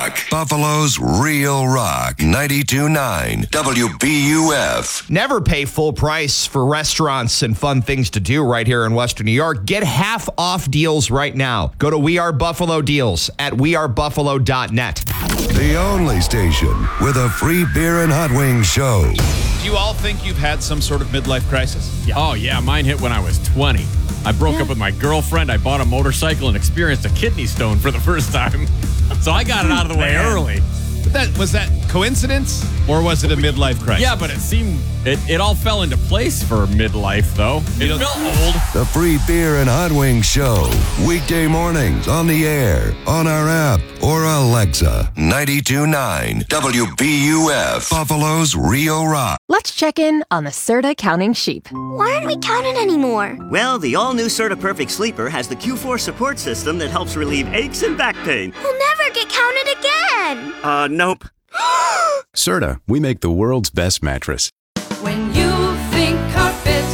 Rock. Buffalo's Real Rock. 92.9 WBUF. Never pay full price for restaurants and fun things to do right here in Western New York. Get half off deals right now. Go to We Are Buffalo Deals at wearebuffalo.net. The only station with a free beer and hot wings show. Do you all think you've had some sort of midlife crisis? Yeah. Oh, yeah. Mine hit when I was 20. I broke up with my girlfriend. I bought a motorcycle and experienced a kidney stone for the first time. So I got it out of the way early. But was that coincidence or was it a midlife crisis? Yeah, but it seemed it all fell into place for midlife, though. It felt old. The free beer and hot wings show. Weekday mornings on the air, on our app, or Alexa. 92.9 WBUF. Buffalo's Real Rock. Let's check in on the Serta counting sheep. Why aren't we counting anymore? Well, the all-new Serta Perfect Sleeper has the Q4 support system that helps relieve aches and back pain. We'll never get counted again. Nope. Serta, we make the world's best mattress. When you think carpet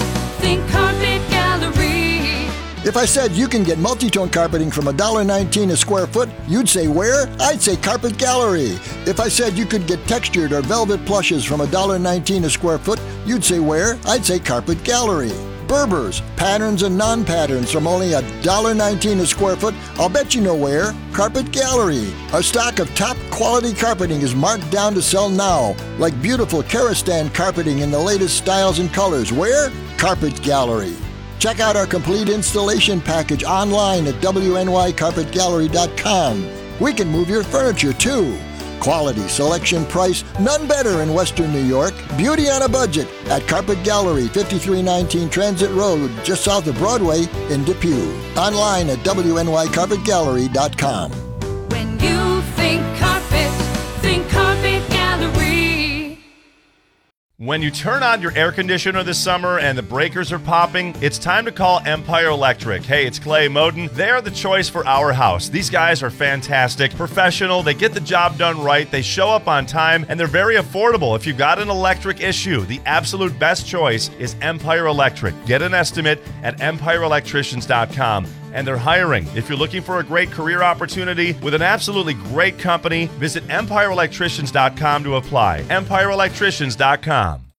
gallery. If I said you can get multi-tone carpeting from $1.19 a square foot, you'd say where? I'd say Carpet Gallery. If I said you could get textured or velvet plushes from $1.19 a square foot, you'd say where? I'd say Carpet Gallery. Berbers, patterns and non-patterns from only $1.19 a square foot, I'll bet you know where. Carpet Gallery. Our stock of top quality carpeting is marked down to sell now, like beautiful Karastan carpeting in the latest styles and colors. Where? Carpet Gallery. Check out our complete installation package online at wnycarpetgallery.com. We can move your furniture too. Quality, selection, price, none better in Western New York. Beauty on a budget at Carpet Gallery, 5319 Transit Road, just south of Broadway in Depew. Online at wnycarpetgallery.com. When you think Carpet Gallery. When you turn on your air conditioner this summer and the breakers are popping, it's time to call Empire Electric. Hey, it's Clay Moden. They're the choice for our house. These guys are fantastic, professional, they get the job done right, they show up on time, and they're very affordable. If you've got an electric issue, the absolute best choice is Empire Electric. Get an estimate at empireelectricians.com. And they're hiring. If you're looking for a great career opportunity with an absolutely great company, visit empireelectricians.com to apply. empireelectricians.com.